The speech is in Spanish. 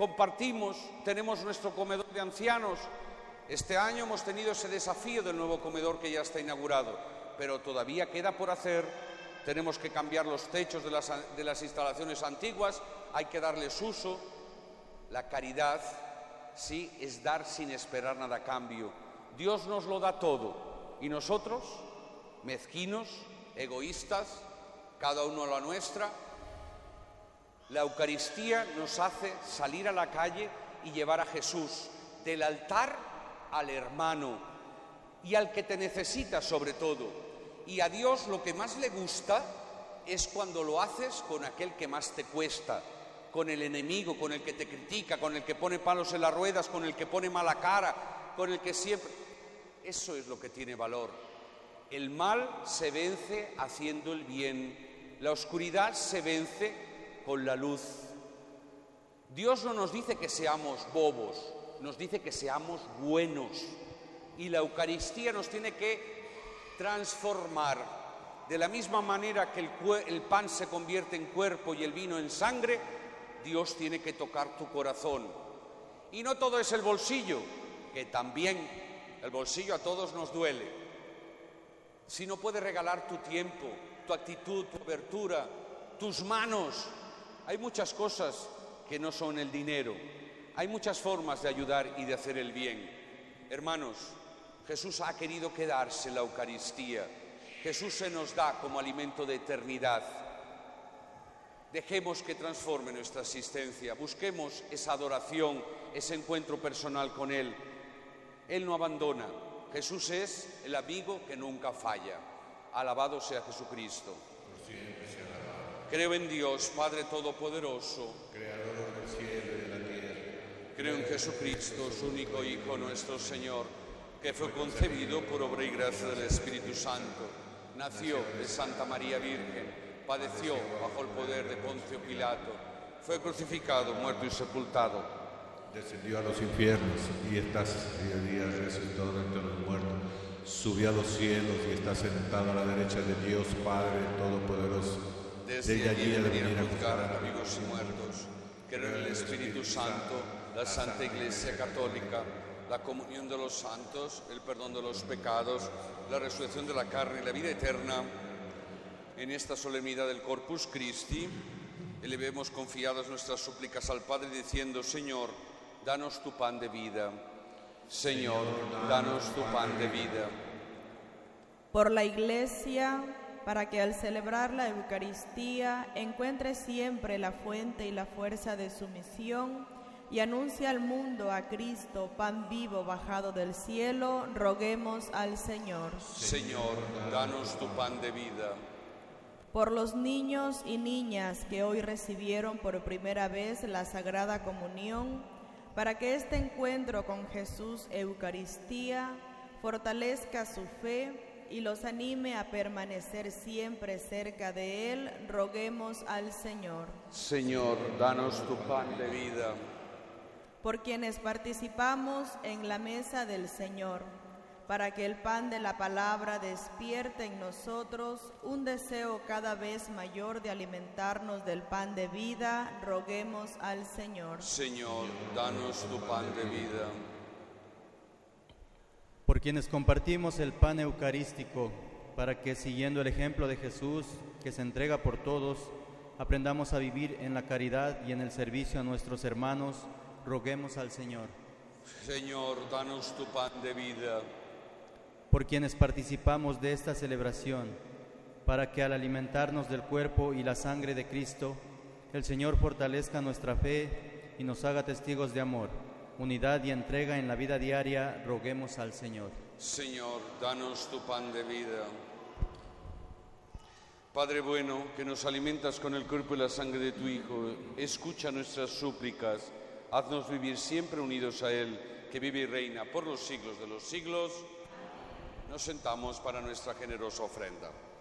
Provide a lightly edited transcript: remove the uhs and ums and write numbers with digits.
compartimos, tenemos nuestro comedor de ancianos. Este año hemos tenido ese desafío del nuevo comedor que ya está inaugurado, pero todavía queda por hacer. Tenemos que cambiar los techos de las instalaciones antiguas, hay que darles uso. La caridad, sí, es dar sin esperar nada a cambio. Dios nos lo da todo y nosotros, mezquinos, egoístas, cada uno a la nuestra. La Eucaristía nos hace salir a la calle y llevar a Jesús del altar al hermano y al que te necesita sobre todo. Y a Dios lo que más le gusta es cuando lo haces con aquel que más te cuesta, con el enemigo, con el que te critica, con el que pone palos en las ruedas, con el que pone mala cara, con el que siempre... Eso es lo que tiene valor. El mal se vence haciendo el bien, la oscuridad se vence con la luz. Dios no nos dice que seamos bobos, nos dice que seamos buenos. Y la Eucaristía nos tiene que transformar. De la misma manera que el pan se convierte en cuerpo y el vino en sangre, Dios tiene que tocar tu corazón. Y no todo es el bolsillo, que también el bolsillo a todos nos duele. Si no puedes regalar tu tiempo, tu actitud, tu apertura, tus manos. Hay muchas cosas que no son el dinero. Hay muchas formas de ayudar y de hacer el bien. Hermanos, Jesús ha querido quedarse en la Eucaristía. Jesús se nos da como alimento de eternidad. Dejemos que transforme nuestra existencia. Busquemos esa adoración, ese encuentro personal con Él. Él no abandona. Jesús es el amigo que nunca falla. Alabado sea Jesucristo. Creo en Dios, Padre Todopoderoso, Creador del cielo y de la tierra. Creo en Jesucristo, su único Hijo, nuestro Señor, que fue concebido por obra y gracia del Espíritu Santo. Nació de Santa María Virgen, padeció bajo el poder de Poncio Pilato, fue crucificado, muerto y sepultado. Descendió a los infiernos y está 3 días resucitado entre los muertos. Subió a los cielos y está sentado a la derecha de Dios Padre Todopoderoso. Desde allí de venir a juzgar a vivos y muertos. Creo en el Espíritu Santo, la Santa Iglesia Católica, la comunión de los santos, el perdón de los pecados, la resurrección de la carne y la vida eterna. En esta solemnidad del Corpus Christi, elevemos confiadas nuestras súplicas al Padre diciendo: Señor, danos tu pan de vida. Señor, danos tu pan de vida. Por la Iglesia, para que al celebrar la Eucaristía encuentre siempre la fuente y la fuerza de su misión y anuncie al mundo a Cristo, pan vivo bajado del cielo, roguemos al Señor. Señor, danos tu pan de vida. Por los niños y niñas que hoy recibieron por primera vez la Sagrada Comunión, para que este encuentro con Jesús Eucaristía fortalezca su fe y los anime a permanecer siempre cerca de Él, roguemos al Señor. Señor, danos tu pan de vida. Por quienes participamos en la mesa del Señor, para que el pan de la palabra despierte en nosotros un deseo cada vez mayor de alimentarnos del pan de vida, roguemos al Señor. Señor, danos tu pan de vida. Por quienes compartimos el pan eucarístico, para que, siguiendo el ejemplo de Jesús, que se entrega por todos, aprendamos a vivir en la caridad y en el servicio a nuestros hermanos, roguemos al Señor. Señor, danos tu pan de vida. Por quienes participamos de esta celebración, para que al alimentarnos del cuerpo y la sangre de Cristo, el Señor fortalezca nuestra fe y nos haga testigos de amor, unidad y entrega en la vida diaria, roguemos al Señor. Señor, danos tu pan de vida. Padre bueno, que nos alimentas con el cuerpo y la sangre de tu Hijo, escucha nuestras súplicas, haznos vivir siempre unidos a Él, que vive y reina por los siglos de los siglos. Nos sentamos para nuestra generosa ofrenda.